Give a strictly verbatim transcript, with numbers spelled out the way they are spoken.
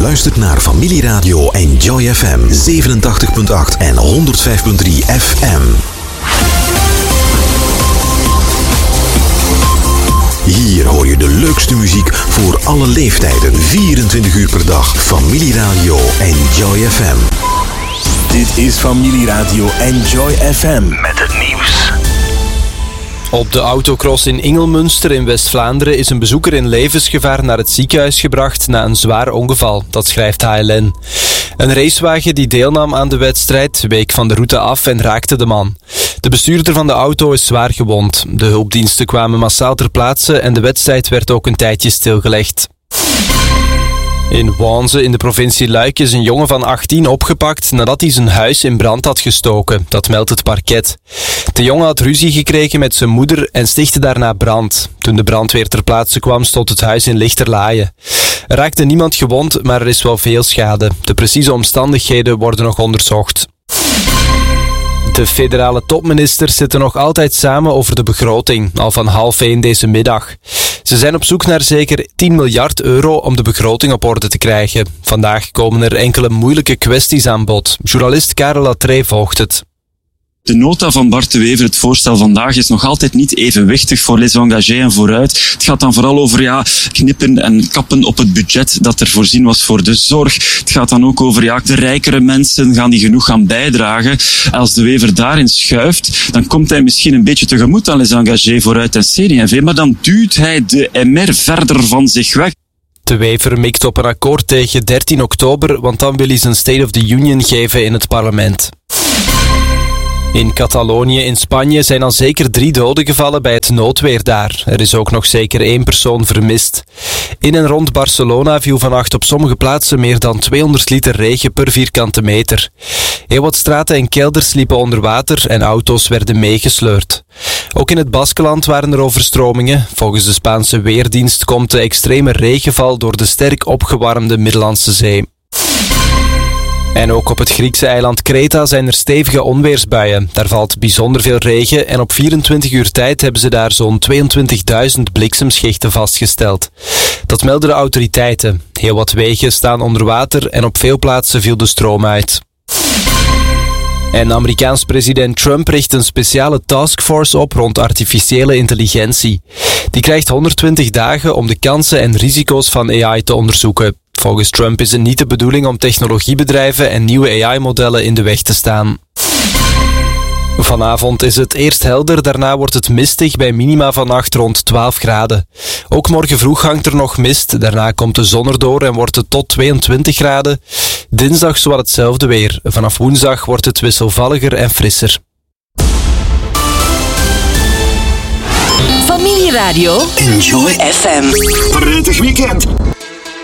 luistert naar Familieradio Enjoy F M zevenentachtig komma acht en honderdvijf komma drie F M. Hier hoor je de leukste muziek voor alle leeftijden, vierentwintig uur per dag. Familieradio Enjoy F M. Dit is Familieradio Enjoy F M met het nieuws. Op de autocross in Ingelmunster in West-Vlaanderen is een bezoeker in levensgevaar naar het ziekenhuis gebracht na een zwaar ongeval, dat schrijft H L N. Een racewagen die deelnam aan de wedstrijd week van de route af en raakte de man. De bestuurder van de auto is zwaar gewond. De hulpdiensten kwamen massaal ter plaatse en de wedstrijd werd ook een tijdje stilgelegd. In Wanze in de provincie Luik is een jongen van achttien opgepakt nadat hij zijn huis in brand had gestoken. Dat meldt het parket. De jongen had ruzie gekregen met zijn moeder en stichtte daarna brand. Toen de brandweer ter plaatse kwam, stond het huis in lichterlaaie. Er raakte niemand gewond, maar er is wel veel schade. De precieze omstandigheden worden nog onderzocht. De federale topministers zitten nog altijd samen over de begroting, al van half één deze middag. Ze zijn op zoek naar zeker tien miljard euro om de begroting op orde te krijgen. Vandaag komen er enkele moeilijke kwesties aan bod. Journalist Karel Latree volgt het. De nota van Bart de Wever, het voorstel vandaag, is nog altijd niet evenwichtig voor les engagés en vooruit. Het gaat dan vooral over ja, knippen en kappen op het budget dat er voorzien was voor de zorg. Het gaat dan ook over ja, de rijkere mensen, gaan die genoeg gaan bijdragen. Als de Wever daarin schuift, dan komt hij misschien een beetje tegemoet aan les engagés, vooruit en C D en V, maar dan duwt hij de M R verder van zich weg. De Wever mikt op een akkoord tegen dertien oktober, want dan wil hij zijn State of the Union geven in het parlement. In Catalonië in Spanje zijn al zeker drie doden gevallen bij het noodweer daar. Er is ook nog zeker één persoon vermist. In en rond Barcelona viel vannacht op sommige plaatsen meer dan tweehonderd liter regen per vierkante meter. Heel wat straten en kelders liepen onder water en auto's werden meegesleurd. Ook in het Baskeland waren er overstromingen. Volgens de Spaanse Weerdienst komt de extreme regenval door de sterk opgewarmde Middellandse Zee. En ook op het Griekse eiland Kreta zijn er stevige onweersbuien. Daar valt bijzonder veel regen en op vierentwintig uur tijd hebben ze daar zo'n tweeëntwintigduizend bliksemschichten vastgesteld. Dat melden de autoriteiten. Heel wat wegen staan onder water en op veel plaatsen viel de stroom uit. En Amerikaans president Trump richt een speciale taskforce op rond artificiële intelligentie. Die krijgt honderdtwintig dagen om de kansen en risico's van A I te onderzoeken. Volgens Trump is het niet de bedoeling om technologiebedrijven en nieuwe A I-modellen in de weg te staan. Vanavond is het eerst helder, daarna wordt het mistig bij minima vannacht rond twaalf graden. Ook morgen vroeg hangt er nog mist, daarna komt de zon erdoor en wordt het tot tweeëntwintig graden. Dinsdag zowat hetzelfde weer. Vanaf woensdag wordt het wisselvalliger en frisser. Familieradio Enjoy F M. Prettig weekend.